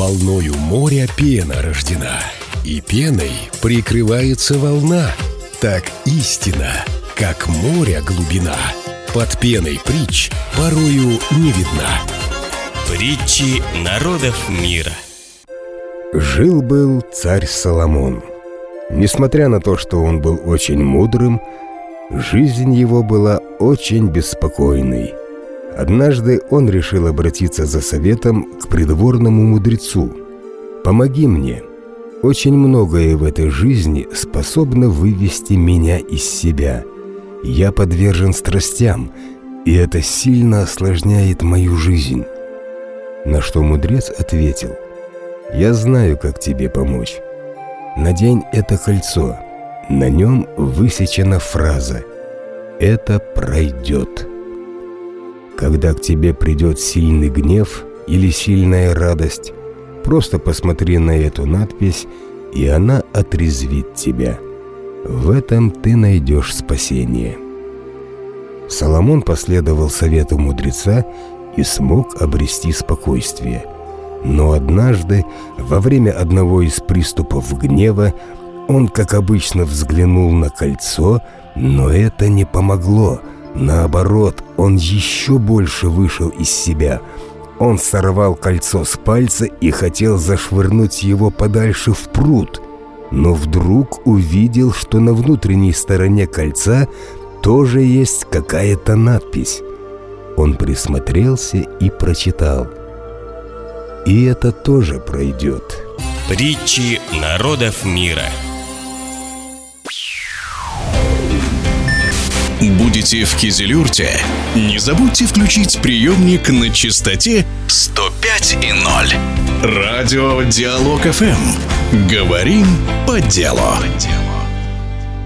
Волною моря пена рождена, и пеной прикрывается волна. Так истина, как моря глубина, под пеной притч порою не видна. Притчи народов мира. Жил-был царь Соломон. Несмотря на то, что он был очень мудрым, жизнь его была очень беспокойной. Однажды он решил обратиться за советом к придворному мудрецу. «Помоги мне. Очень многое в этой жизни способно вывести меня из себя. Я подвержен страстям, и это сильно осложняет мою жизнь». На что мудрец ответил: «Я знаю, как тебе помочь. Надень это кольцо. На нем высечена фраза: «Это пройдет». Когда к тебе придет сильный гнев или сильная радость, просто посмотри на эту надпись, и она отрезвит тебя. В этом ты найдешь спасение». Соломон последовал совету мудреца и смог обрести спокойствие. Но однажды, во время одного из приступов гнева, он, как обычно, взглянул на кольцо, но это не помогло. Наоборот, он еще больше вышел из себя. Он сорвал кольцо с пальца и хотел зашвырнуть его подальше в пруд, но вдруг увидел, что на внутренней стороне кольца тоже есть какая-то надпись. Он присмотрелся и прочитал: «И это тоже пройдет». Притчи народов мира. Будете в Кизилюрте? Не забудьте включить приемник на частоте 105,0. Радио Диалог ФМ. Говорим по делу.